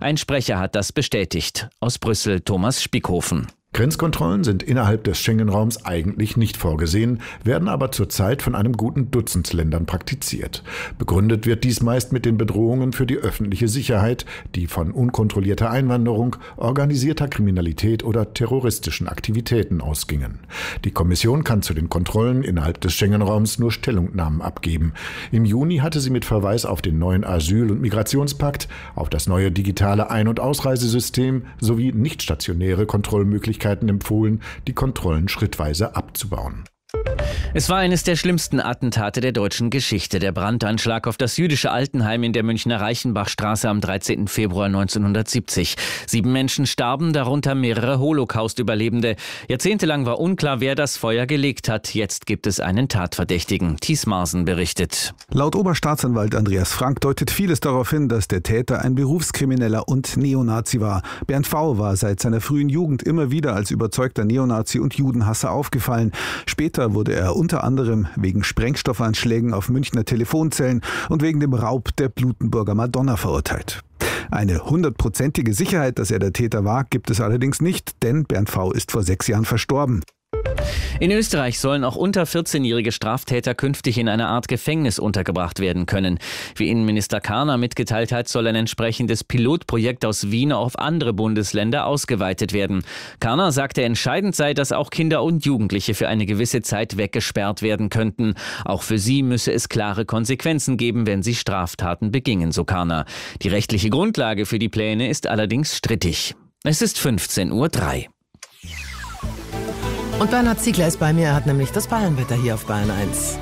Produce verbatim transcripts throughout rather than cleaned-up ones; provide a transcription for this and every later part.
Ein Sprecher hat das bestätigt. Aus Brüssel Thomas Spiekhofen. Grenzkontrollen sind innerhalb des Schengen-Raums eigentlich nicht vorgesehen, werden aber zurzeit von einem guten Dutzend Ländern praktiziert. Begründet wird dies meist mit den Bedrohungen für die öffentliche Sicherheit, die von unkontrollierter Einwanderung, organisierter Kriminalität oder terroristischen Aktivitäten ausgingen. Die Kommission kann zu den Kontrollen innerhalb des Schengen-Raums nur Stellungnahmen abgeben. Im Juni hatte sie mit Verweis auf den neuen Asyl- und Migrationspakt, auf das neue digitale Ein- und Ausreisesystem sowie nicht stationäre Kontrollmöglichkeiten empfohlen, die Kontrollen schrittweise abzubauen. Es war eines der schlimmsten Attentate der deutschen Geschichte. Der Brandanschlag auf das jüdische Altenheim in der Münchner Reichenbachstraße am dreizehnten Februar neunzehnhundertsiebzig. Sieben Menschen starben, darunter mehrere Holocaust-Überlebende. Jahrzehntelang war unklar, wer das Feuer gelegt hat. Jetzt gibt es einen Tatverdächtigen. Thies Marsen berichtet. Laut Oberstaatsanwalt Andreas Frank deutet vieles darauf hin, dass der Täter ein Berufskrimineller und Neonazi war. Bernd V. war seit seiner frühen Jugend immer wieder als überzeugter Neonazi und Judenhasser aufgefallen. Später wurde er unter anderem wegen Sprengstoffanschlägen auf Münchner Telefonzellen und wegen dem Raub der Blutenburger Madonna verurteilt. Eine hundertprozentige Sicherheit, dass er der Täter war, gibt es allerdings nicht, denn Bernd V. ist vor sechs Jahren verstorben. In Österreich sollen auch unter vierzehnjährige Straftäter künftig in einer Art Gefängnis untergebracht werden können. Wie Innenminister Karner mitgeteilt hat, soll ein entsprechendes Pilotprojekt aus Wien auf andere Bundesländer ausgeweitet werden. Karner sagte, entscheidend sei, dass auch Kinder und Jugendliche für eine gewisse Zeit weggesperrt werden könnten. Auch für sie müsse es klare Konsequenzen geben, wenn sie Straftaten begingen, so Karner. Die rechtliche Grundlage für die Pläne ist allerdings strittig. Es ist fünfzehn Uhr drei. Und Bernhard Ziegler ist bei mir, er hat nämlich das Bayernwetter hier auf Bayern eins.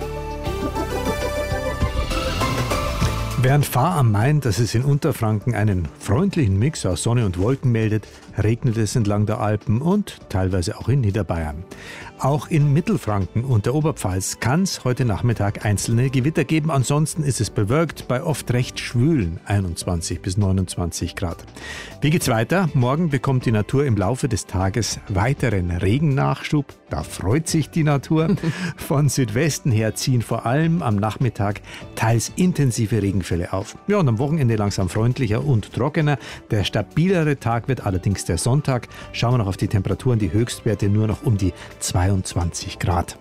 Während Fahr am Main, dass es in Unterfranken einen freundlichen Mix aus Sonne und Wolken meldet, regnet es entlang der Alpen und teilweise auch in Niederbayern. Auch in Mittelfranken und der Oberpfalz kann es heute Nachmittag einzelne Gewitter geben. Ansonsten ist es bewölkt bei oft recht schwülen einundzwanzig bis neunundzwanzig Grad. Wie geht's weiter? Morgen bekommt die Natur im Laufe des Tages weiteren Regennachschub. Da freut sich die Natur. Von Südwesten her ziehen vor allem am Nachmittag teils intensive Regenfälle auf. Ja, und am Wochenende langsam freundlicher und trockener. Der stabilere Tag wird allerdings der Sonntag. Schauen wir noch auf die Temperaturen, die Höchstwerte nur noch um die zweiundzwanzig Grad.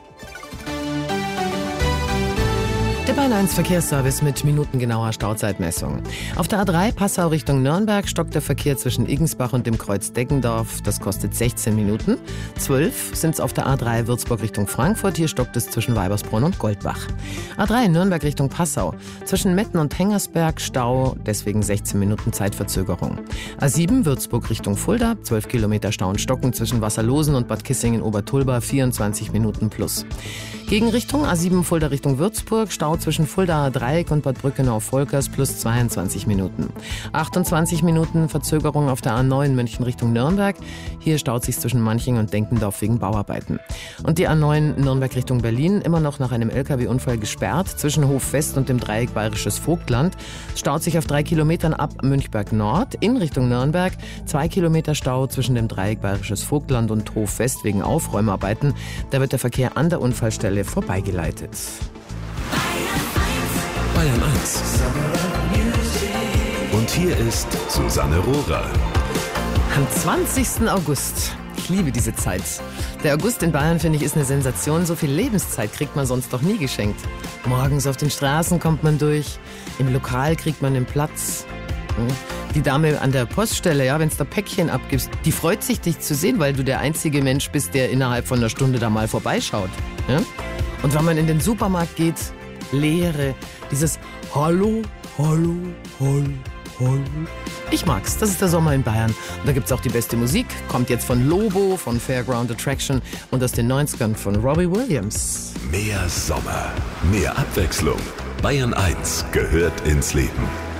Der Bayern eins Verkehrsservice mit minutengenauer Stauzeitmessung. Auf der A drei Passau Richtung Nürnberg stockt der Verkehr zwischen Igensbach und dem Kreuz Deggendorf. Das kostet sechzehn Minuten. zwölf sind es auf der A drei Würzburg Richtung Frankfurt. Hier stockt es zwischen Weibersbrunn und Goldbach. A drei Nürnberg Richtung Passau. Zwischen Metten und Hengersberg Stau, deswegen sechzehn Minuten Zeitverzögerung. A sieben Würzburg Richtung Fulda. zwölf Kilometer Stau und Stocken zwischen Wasserlosen und Bad Kissingen-Obertulba. vierundzwanzig Minuten plus. Gegenrichtung A sieben Fulda Richtung Würzburg. Stau zwischen Fuldaer Dreieck und Bad Brückenau-Volkers plus zweiundzwanzig Minuten. achtundzwanzig Minuten Verzögerung auf der A neun München Richtung Nürnberg. Hier staut sich zwischen Manching und Denkendorf wegen Bauarbeiten. Und die A neun Nürnberg Richtung Berlin immer noch nach einem L K W-Unfall gesperrt. Zwischen Hof West und dem Dreieck Bayerisches Vogtland staut sich auf drei Kilometern ab Münchberg Nord. In Richtung Nürnberg zwei Kilometer Stau zwischen dem Dreieck Bayerisches Vogtland und Hof West wegen Aufräumarbeiten. Da wird der Verkehr an der Unfallstelle vorbeigeleitet. Bayern eins. Und hier ist Susanne Rohrer. Am zwanzigsten August. Ich liebe diese Zeit. Der August in Bayern, finde ich, ist eine Sensation. So viel Lebenszeit kriegt man sonst doch nie geschenkt. Morgens auf den Straßen kommt man durch. Im Lokal kriegt man den Platz. Die Dame an der Poststelle, ja, wenn du da Päckchen abgibst, die freut sich, dich zu sehen, weil du der einzige Mensch bist, der innerhalb von einer Stunde da mal vorbeischaut. Ja? Und wenn man in den Supermarkt geht, Leere, dieses Hallo, Hallo, Hallo, Hallo. Ich mag's, das ist der Sommer in Bayern. Und da gibt's auch die beste Musik. Kommt jetzt von Lobo, von Fairground Attraction und aus den neunzigern von Robbie Williams. Mehr Sommer, mehr Abwechslung. Bayern eins gehört ins Leben.